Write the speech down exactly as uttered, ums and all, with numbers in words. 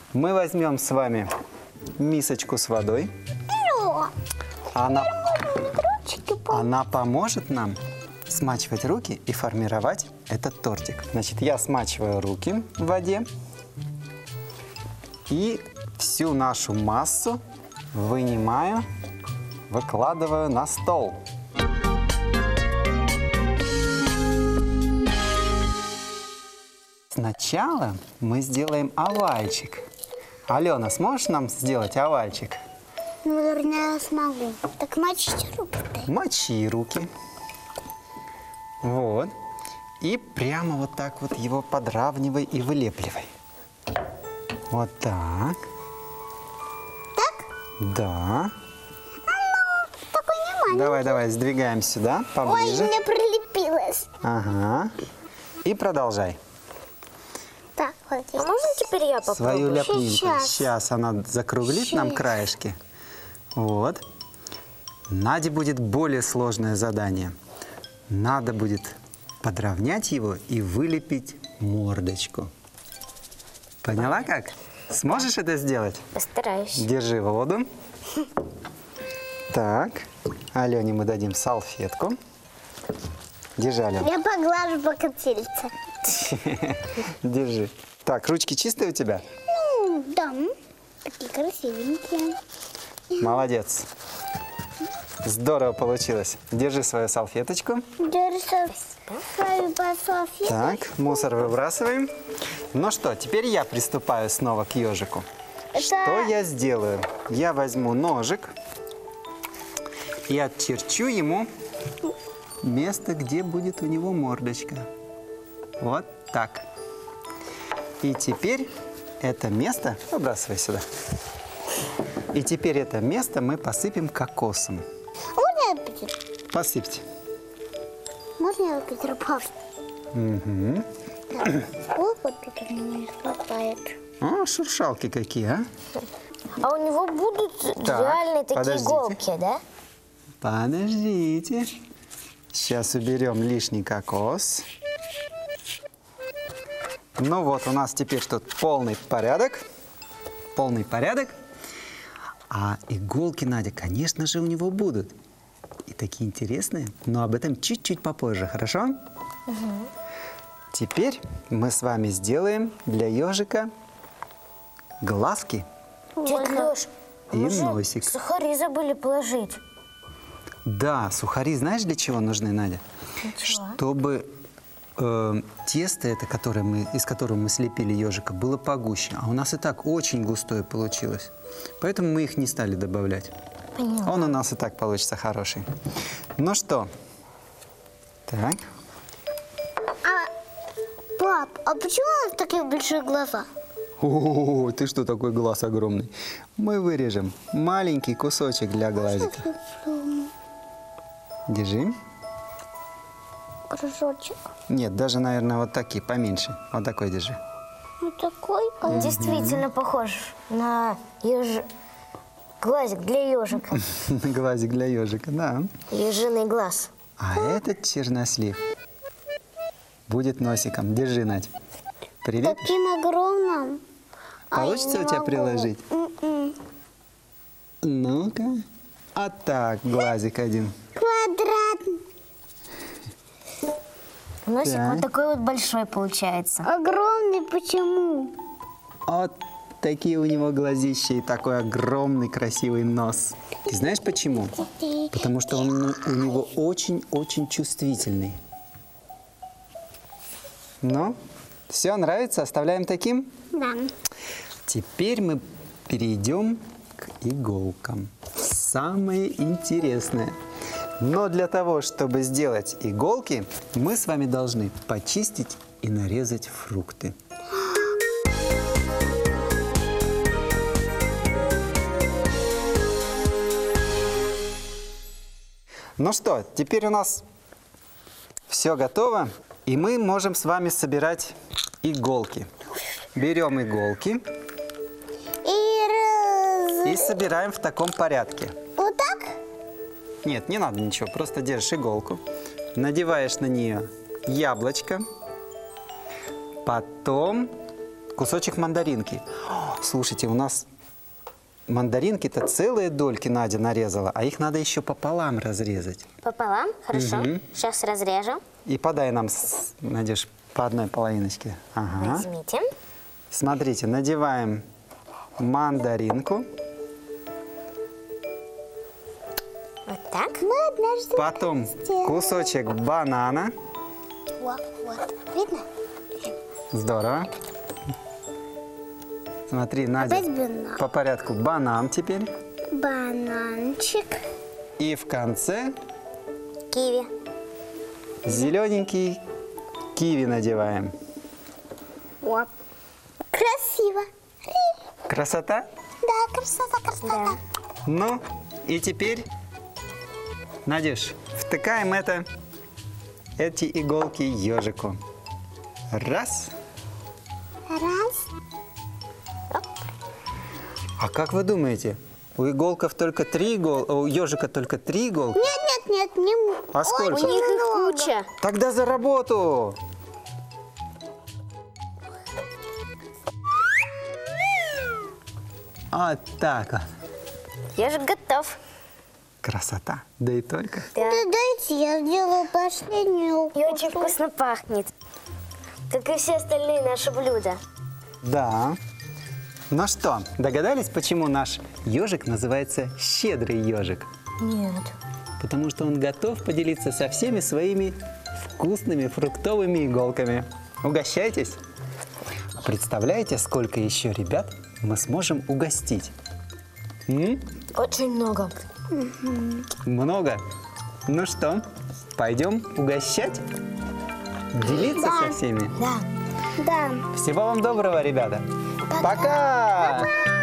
Мы возьмем с вами мисочку с водой. Она, она поможет нам смачивать руки и формировать этот тортик. Значит, я смачиваю руки в воде и всю нашу массу вынимаю, выкладываю на стол. Сначала мы сделаем овальчик. Алена, сможешь нам сделать овальчик? Ну, наверное, я смогу. Так мочите руки-то. Мочи руки. Вот. И прямо вот так вот его подравнивай и вылепливай. Вот так. Так? Да. Ну, такой не маленький. Давай, давай, сдвигаем сюда, Ой, поближе. мне прилепилось. Ага. И продолжай. Так, вот А здесь. можно теперь я попробую? Свою ляпнинку. Сейчас. Сейчас она закруглит нам Сейчас. краешки. Вот. Наде будет более сложное задание. Надо будет подровнять его и вылепить мордочку. Поняла как? Сможешь это сделать? Постараюсь. Держи воду. Так. Алене мы дадим салфетку. Держи, Алена. Я поглажу по котельце. Держи. Так, ручки чистые у тебя? Ну, да. Такие красивенькие. Молодец. Здорово получилось. Держи свою салфеточку. Держи свою салфетку. Так, мусор выбрасываем. Ну что, теперь я приступаю снова к ежику. Это- Что я сделаю? Я возьму ножик и отчерчу ему место, где будет у него мордочка. Вот так. И теперь это место... Выбрасывай сюда. И теперь это место мы посыпем кокосом. Можно я Петр? Посыпьте. Можно я Петр Павлович? Угу. Сколько тут у меня не хватает? О, шуршалки какие, а? А у него будут Так, реальные такие подождите. иголки, да? Подождите. Сейчас уберем лишний кокос. Ну вот, у нас теперь тут полный порядок. Полный порядок. А иголки, Надя, конечно же, у него будут. И такие интересные. Но об этом чуть-чуть попозже, хорошо? Угу. Теперь мы с вами сделаем для ежика глазки Дядь Лёш, и мы же носик. сухари забыли положить. Да, сухари знаешь, для чего нужны, Надя? Для чего? Чтобы э, тесто, это, которое мы, из которого мы слепили ежика, было погуще. А у нас и так очень густое получилось. Поэтому мы их не стали добавлять. Поняла. Он у нас и так получится хороший. Ну что? Так. Пап, а почему у нас такие большие глаза? О, ты что, такой глаз огромный? Мы вырежем маленький кусочек для глазика. Держи. Кружочек. Нет, даже, наверное, вот такие, поменьше. Вот такой держи. Вот такой. Он действительно похож на еж... глазик для ежика. Глазик для ежика, да. Ежиный глаз. А этот чернослив будет носиком. Держи, Надь. Прилепишь? Таким огромным. Получится Ай, у не тебя могу. приложить? М-м. Ну-ка. А так, глазик один. Квадратный. Носик Так. вот такой вот большой получается. Огромный почему? Вот такие у него глазища и такой огромный красивый нос. Ты знаешь почему? Потому что он у него очень-очень чувствительный. Ну, все, нравится? Оставляем таким? Да. Теперь мы перейдем к иголкам. Самое интересное. Но для того, чтобы сделать иголки, мы с вами должны почистить и нарезать фрукты. Ну что, теперь у нас все готово, и мы можем с вами собирать иголки. Берем иголки И раз... и собираем в таком порядке. Вот так? Нет, не надо ничего, просто держишь иголку, надеваешь на нее яблочко, потом кусочек мандаринки. О, слушайте, у нас мандаринки-то целые дольки Надя нарезала, а их надо еще пополам разрезать. Пополам? Хорошо. Сейчас разрежу. И подай нам, с- Надюш, по одной половиночке. Ага. Возьмите. Смотрите, надеваем мандаринку, Вот так. Мы однажды... потом кусочек банана. Вот, вот. Видно? Здорово. Смотри, Надя, Опять банан. по порядку банан теперь. Бананчик. И в конце Киви. зелененький киви надеваем. Вот. Красиво. Красота? Да, красота, красота. Ну, и теперь, Надюш, втыкаем это, эти иголки ежику. Раз. Раз. А как вы думаете, у иголков только три иголки, у ежика только три иголки? Нет, нет, нет, не... м- А сколько? очень У них их много. куча. Тогда за работу! Вот так вот. Ежик готов. Красота. Да и только. Да дайте, я сделаю последнюю. И очень вкусно пахнет. Как и все остальные наши блюда. Да. Ну что, догадались, почему наш ежик называется щедрый ежик? Нет. Потому что он готов поделиться со всеми своими вкусными фруктовыми иголками. Угощайтесь. Представляете, сколько еще ребят мы сможем угостить? М? Очень много. Много? Ну что, пойдем угощать? Делиться со всеми? Да. Да. Всего вам доброго, ребята. Пока!